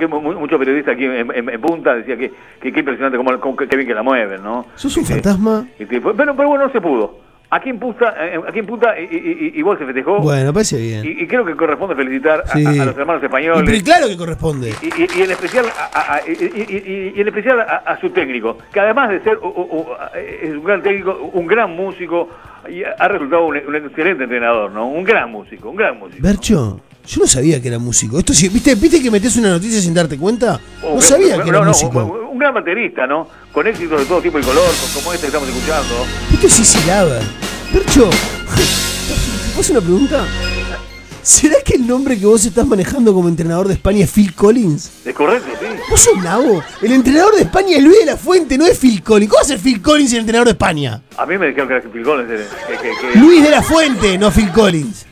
que muchos periodistas aquí en Punta decían que impresionante qué bien que la mueven, ¿no? ¿Sos un fantasma? Pero bueno, no se pudo. Aquí en Punta igual se festejó. Bueno, parece bien. Y creo que corresponde felicitar a los hermanos españoles. Pero claro que corresponde. Y en especial a su técnico, que además de ser es un gran técnico, un gran músico, y ha resultado un excelente entrenador, ¿no? Un gran músico. Bercho, yo no sabía que era músico. Esto sí, ¿viste que metés una noticia sin darte cuenta? No sabía que era músico. Un gran baterista, ¿no? Con éxitos de todo tipo y color, como este que estamos escuchando. Esto es Easy Lover. Bercho, ¿te puedo hacer una pregunta? ¿Será que el nombre que vos estás manejando como entrenador de España es Phil Collins? Es correcto, sí. ¿Vos sos nabo? El entrenador de España es Luis de la Fuente, no es Phil Collins. ¿Cómo va a ser Phil Collins el entrenador de España? A mí me dijeron que era Phil Collins. Luis de la Fuente, no Phil Collins.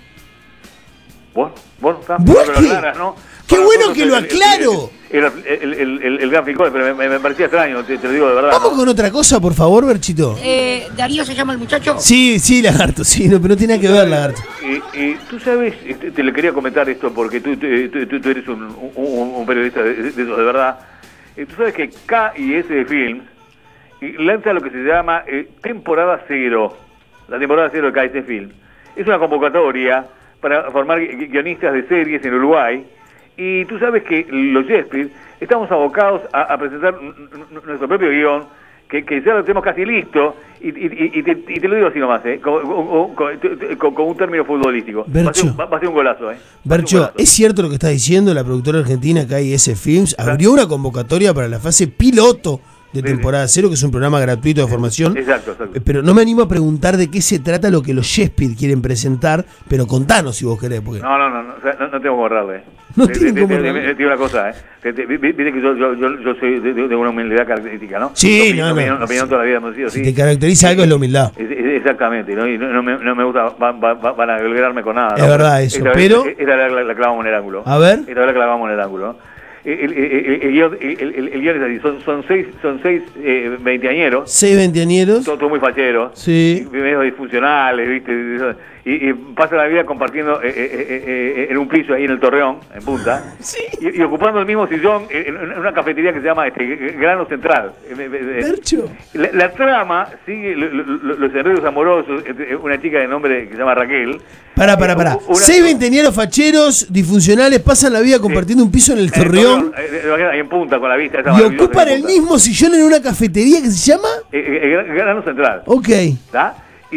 Bueno, está. ¿Vos pero qué? Aclaras, ¿no? ¡Qué bueno que lo aclaro! El gran Phil Collins, pero me parecía extraño, te lo digo de verdad. Vamos con otra cosa, por favor, Berchito. ¿Darío se llama el muchacho? Sí, lagarto, sí, no, pero no tiene nada que ver, lagarto. Tú sabes, te le quería comentar esto porque tú eres un periodista de eso de verdad. Tú sabes que KIS Films lanza lo que se llama Temporada Cero. La Temporada Cero de KIS Films. Es una convocatoria para formar guionistas de series en Uruguay. Y tú sabes que los Shakespeare estamos abocados a presentar nuestro propio guión, que ya lo tenemos casi listo, y te lo digo así nomás, con un término futbolístico. Bercho, va a ser un golazo, Bercho, ¿es cierto lo que estás diciendo? La productora argentina KIS Films abrió una convocatoria para la fase piloto de Temporada Cero, que es un programa gratuito de formación. Exacto. Pero no me animo a preguntar de qué se trata lo que los Shakespeare quieren presentar, pero contanos si vos querés. Porque... No tengo que borrarle. No tienen cómo borrarle. Te digo una cosa, viste que yo soy de una humildad característica, ¿no? Sí, la opinión toda la vida hemos sido así. Si te caracteriza algo es la humildad. Exactamente, ¿no? Y no me gusta van a alegrarme con nada. Es verdad eso, pero... Esta la clavamos en el ángulo. A ver. Esta la clavamos en el ángulo. El guión es así, son seis veinteañeros. 6 veinteañeros. Todo muy facheros. Sí. Medio disfuncionales, ¿viste? Y pasan la vida compartiendo en un piso ahí en el Torreón, en Punta. Sí. Y ocupando el mismo sillón en una cafetería que se llama Grano Central. Bercho. La trama sigue los enredos amorosos entre una chica de nombre que se llama Raquel. Pará. 6 veinteañeros facheros disfuncionales pasan la vida compartiendo un piso en el Torreón. Ahí en Punta con la vista. Y ocupan el mismo sillón en una cafetería que se llama... Grano Central. Ok. ¿Está?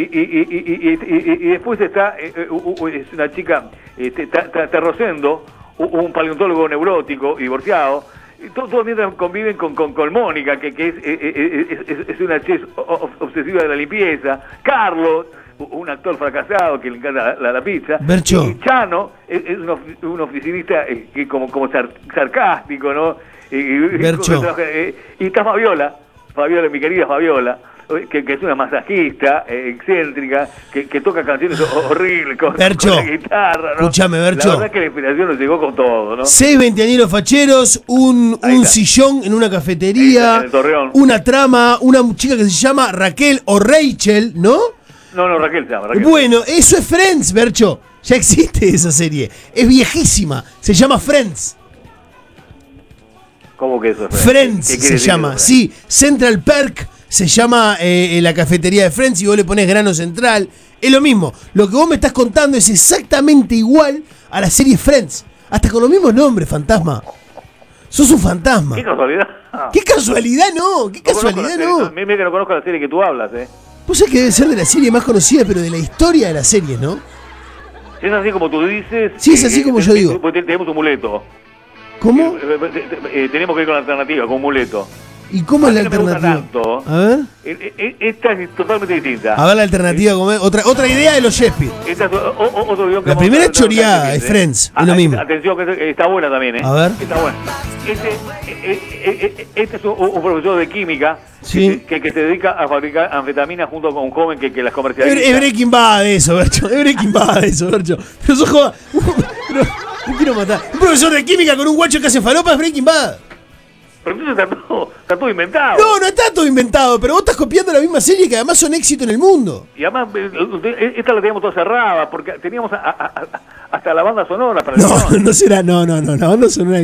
Y después está es una chica, está Rosendo, un paleontólogo neurótico, divorciado. Todos mientras conviven con Mónica, que es una chef obsesiva de la limpieza. Carlos, un actor fracasado que le encanta la pizza. Bercho. Y Chano es un oficinista que como sarcástico, ¿no? Bercho. Y está Fabiola, mi querida Fabiola, que es una masajista excéntrica, que toca canciones horribles con la guitarra, ¿no? Escúchame, Bercho. La verdad es que la inspiración nos llegó con todo, ¿no? 6 veinteañeros facheros, un sillón en una cafetería, en el Torreón. Una trama, una chica que se llama Raquel o Rachel, ¿no? No, Raquel se llama. Raquel. Bueno, eso es Friends, Bercho. Ya existe esa serie. Es viejísima. Se llama Friends. ¿Cómo que eso es Friends se llama. Sí, Central Perk se llama la cafetería de Friends y vos le ponés Grano Central. Es lo mismo. Lo que vos me estás contando es exactamente igual a la serie Friends. Hasta con los mismos nombres, fantasma. Sos un fantasma. ¿Qué casualidad? ¿Qué casualidad no? ¿Qué casualidad no? Mira que no conozco la serie que tú hablas, Vos sabés que debe ser de la serie más conocida, pero de la historia de la serie, ¿no? Si es así como tú dices... Sí, es así como yo digo. Tenemos un muleto. ¿Cómo? Tenemos que ir con la alternativa, con un muleto. ¿Y cómo es la me gusta alternativa? tanto. A ver. Esta es totalmente distinta. A ver la alternativa. Otra idea de los Shakespeare. Esta es otro guión que La primera es choreada, es Friends, es lo mismo. Atención, que está buena también, A ver. Está buena. Este es un profesor de química que se dedica a fabricar anfetaminas junto con un joven que las comercializa. Es Breaking Bad eso, Bercho. Pero sos joven. No quiero matar. Un profesor de química con un guacho que hace falopa es Breaking Bad. Pero entonces está todo inventado. No está todo inventado, pero vos estás copiando la misma serie que además son éxito en el mundo. Y además, esta la teníamos toda cerrada, porque teníamos hasta la banda sonora para No será, no, la banda sonora